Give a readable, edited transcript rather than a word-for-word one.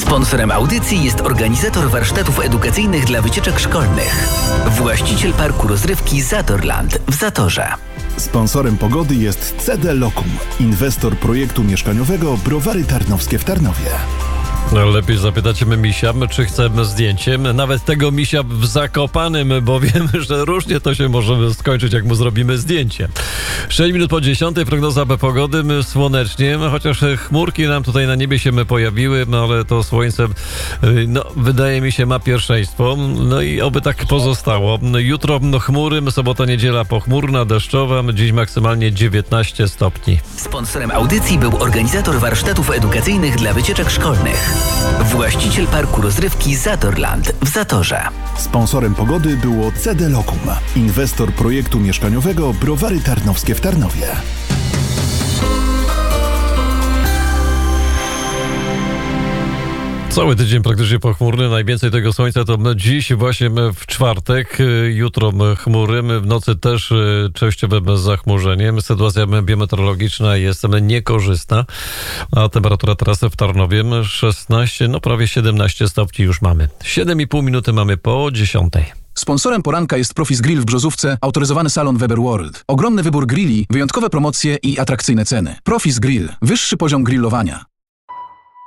Sponsorem audycji jest organizator warsztatów edukacyjnych dla wycieczek szkolnych. Właściciel parku rozrywki Zatorland w Zatorze. Sponsorem pogody jest CD Locum, inwestor projektu mieszkaniowego Browary Tarnowskie w Tarnowie. No, lepiej zapytać misia, czy chcemy zdjęcie. Nawet tego misia w Zakopanem, bo wiemy, że różnie to się może skończyć, jak mu zrobimy zdjęcie. 6 minut po 10, prognoza pogody, słonecznie, chociaż chmurki nam tutaj na niebie się pojawiły, ale to słońce, wydaje mi się, ma pierwszeństwo. No i oby tak pozostało. Jutro chmury, sobota, niedziela pochmurna, deszczowa, dziś maksymalnie 19 stopni. Sponsorem audycji był organizator warsztatów edukacyjnych dla wycieczek szkolnych. Właściciel parku rozrywki Zatorland w Zatorze. Sponsorem pogody było CD Locum, inwestor projektu mieszkaniowego Browary Tarnowskie w Tarnowie. Cały tydzień praktycznie pochmurny, najwięcej tego słońca to dziś właśnie w czwartek, jutro chmury, w nocy też częściowym zachmurzeniem. Sytuacja biometeorologiczna jest niekorzystna, a temperatura teraz w Tarnowie 16, prawie 17 stopni już mamy. 7,5 minuty mamy po 10. Sponsorem poranka jest Profis Grill w Brzozówce, autoryzowany salon Weber World. Ogromny wybór grilli, wyjątkowe promocje i atrakcyjne ceny. Profis Grill. Wyższy poziom grillowania.